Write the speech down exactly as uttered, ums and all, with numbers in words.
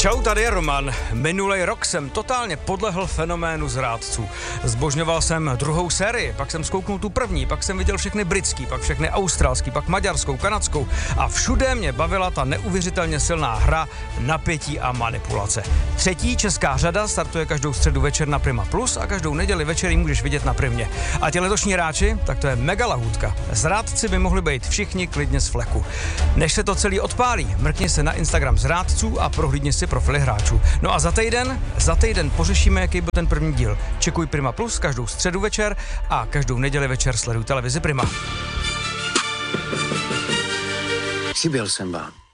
Čau, tady je Roman. Minulej rok jsem totálně podlehl fenoménu zrádců. Zbožňoval jsem druhou sérii, pak jsem zkouknul tu první, pak jsem viděl všechny britský, pak všechny australský, pak maďarskou, kanadskou a všude mě bavila ta neuvěřitelně silná hra, napětí a manipulace. Třetí česká řada startuje každou středu večer na Prima Plus a každou neděli večer ji můžeš vidět na Primě. A ti letošní hráči, tak to je mega lahůdka. Zrádci by mohli být všichni klidně z fleku. Než se to celý odpálí, mrkni se na Instagram zrádců a prohlídni si profily hráčů. No a za týden, za týden pořešíme, jaký byl ten první díl. Čekuj Prima Plus každou středu večer a každou neděli večer sleduj televizi Prima. Chyběl jsem vám.